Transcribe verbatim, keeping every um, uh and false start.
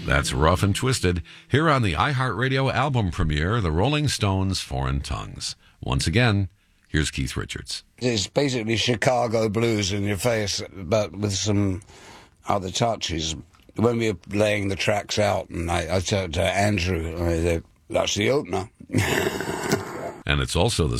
That's Rough and Twisted, here on the iHeartRadio album premiere, The Rolling Stones' Foreign Tongues. Once again, here's Keith Richards. It's basically Chicago blues in your face, but with some other touches. When we were laying the tracks out, and I, I said to Andrew, I said, that's the opener. And it's also the